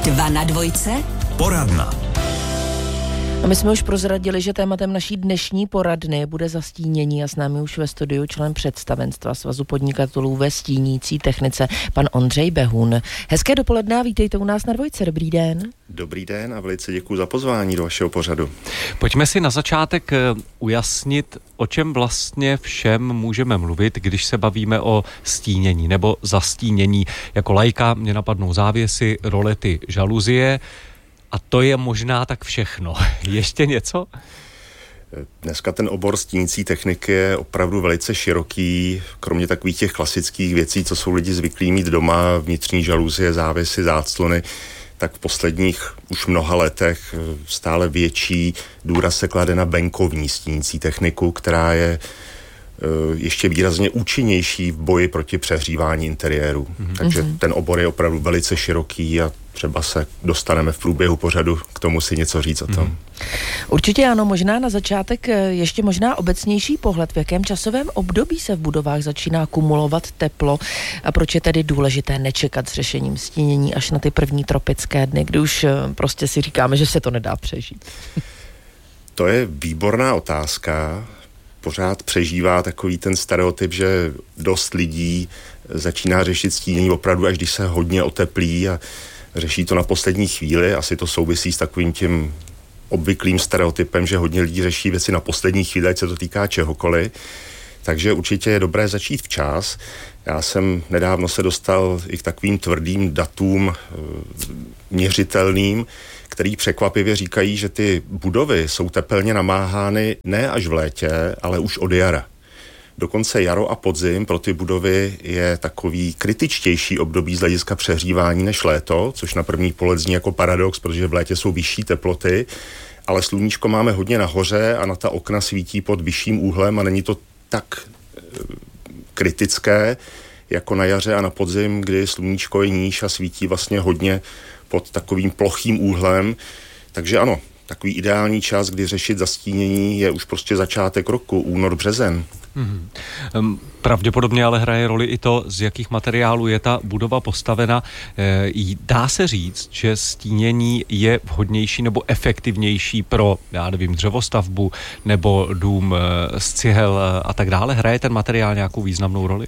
Dva na dvojce. Poradna. A my jsme už prozradili, že tématem naší dnešní poradny bude zastínění a s námi už ve studiu člen představenstva Svazu podnikatelů ve stínící technice, pan Ondřej Behun. Hezké dopoledne a vítejte u nás na dvojce. Dobrý den. Dobrý den a velice děkuji za pozvání do vašeho pořadu. Pojďme si na začátek ujasnit, o čem vlastně všem můžeme mluvit, když se bavíme o stínění nebo zastínění. Jako laika mě napadnou závěsy, rolety, žaluzie. A to je možná tak všechno. Ještě něco? Dneska ten obor stínící techniky je opravdu velice široký. Kromě takových těch klasických věcí, co jsou lidi zvyklí mít doma, vnitřní žaluzie, závěsy, záclony, tak v posledních už mnoha letech stále větší důraz se klade na venkovní stínící techniku, která je ještě výrazně účinnější v boji proti přehřívání interiéru. Takže ten obor je opravdu velice široký a třeba se dostaneme v průběhu pořadu k tomu si něco říct o tom. Určitě ano, možná na začátek ještě možná obecnější pohled, v jakém časovém období se v budovách začíná kumulovat teplo a proč je tedy důležité nečekat s řešením stínění až na ty první tropické dny, kdy už prostě si říkáme, že se to nedá přežít. To je výborná otázka. Pořád přežívá takový ten stereotyp, že dost lidí začíná řešit stínění opravdu, až když se hodně oteplí a řeší to na poslední chvíli. Asi to souvisí s takovým tím obvyklým stereotypem, že hodně lidí řeší věci na poslední chvíli, ať se to týká čehokoliv. Takže určitě je dobré začít včas. Já jsem nedávno se dostal i k takovým tvrdým datům měřitelným, který překvapivě říkají, že ty budovy jsou tepelně namáhány ne až v létě, ale už od jara. Dokonce jaro a podzim pro ty budovy je takový kritičtější období z hlediska přehřívání než léto, což na první pohled zní jako paradox, protože v létě jsou vyšší teploty, ale sluníčko máme hodně nahoře a na ta okna svítí pod vyšším úhlem a není to tak kritické jako na jaře a na podzim, kdy sluníčko je níž a svítí vlastně hodně pod takovým plochým úhlem. Takže ano, takový ideální čas, kdy řešit zastínění, je už prostě začátek roku, únor, březen. Pravděpodobně ale hraje roli i to, z jakých materiálů je ta budova postavena. Dá se říct, že stínění je vhodnější nebo efektivnější pro, já nevím, dřevostavbu nebo dům z cihel a tak dále? Hraje ten materiál nějakou významnou roli?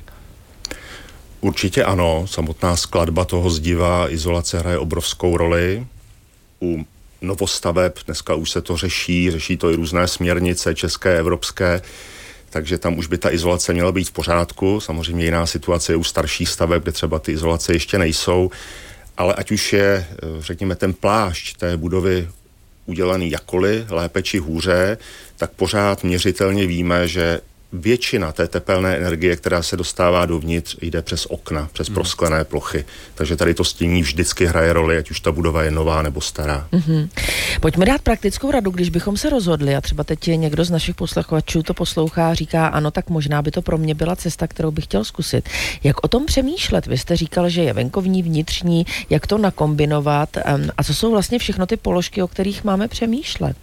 Určitě ano, samotná skladba toho zdiva, izolace hraje obrovskou roli. U novostaveb dneska už se to řeší to i různé směrnice české, evropské, takže tam už by ta izolace měla být v pořádku. Samozřejmě jiná situace je u starších staveb, kde třeba ty izolace ještě nejsou, ale ať už je, řekněme, ten plášť té budovy udělaný jakkoliv, lépe či hůře, tak pořád měřitelně víme, že většina té tepelné energie, která se dostává dovnitř, jde přes okna, přes prosklené plochy. Takže tady to stínění vždycky hraje roli, ať už ta budova je nová nebo stará. Pojďme dát praktickou radu, když bychom se rozhodli a třeba teď někdo z našich posluchačů to poslouchá a říká, ano, tak možná by to pro mě byla cesta, kterou bych chtěl zkusit. Jak o tom přemýšlet? Vy jste říkal, že je venkovní, vnitřní, jak to nakombinovat a co jsou vlastně všechno ty položky, o kterých máme přemýšlet?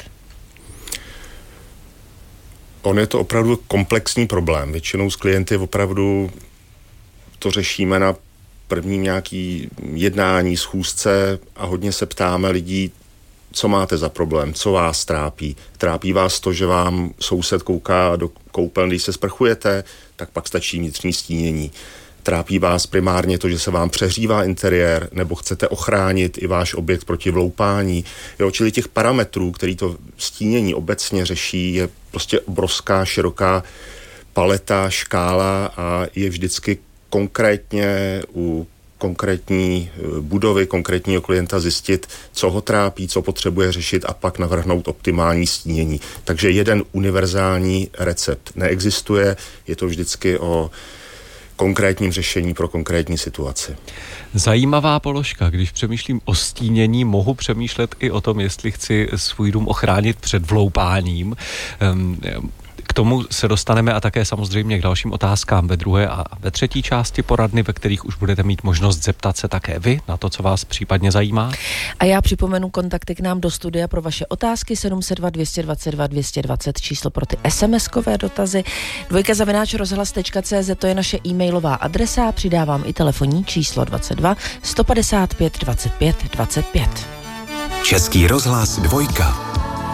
On je to opravdu komplexní problém. Většinou s klienty opravdu to řešíme na prvním nějaký jednání, schůzce a hodně se ptáme lidí, co máte za problém, co vás trápí. Trápí vás to, že vám soused kouká do koupelny, když se sprchujete, tak pak stačí vnitřní stínění. Trápí vás primárně to, že se vám přehřívá interiér, nebo chcete ochránit i váš objekt proti vloupání. Jo, čili těch parametrů, který to stínění obecně řeší, je prostě obrovská, široká paleta, škála a je vždycky konkrétně u konkrétní budovy, konkrétního klienta zjistit, co ho trápí, co potřebuje řešit a pak navrhnout optimální stínění. Takže jeden univerzální recept neexistuje, je to vždycky o konkrétním řešení pro konkrétní situaci. Zajímavá položka. Když přemýšlím o stínění, mohu přemýšlet i o tom, jestli chci svůj dům ochránit před vloupáním. K tomu se dostaneme a také samozřejmě k dalším otázkám ve druhé a ve třetí části poradny, ve kterých už budete mít možnost zeptat se také vy na to, co vás případně zajímá. A já připomenu kontakty k nám do studia pro vaše otázky 702 222 220 číslo pro ty SMS-kové dotazy. 2@rozhlas.cz to je naše e-mailová adresa. Přidávám i telefonní číslo 22 155 25 25. Český rozhlas 2.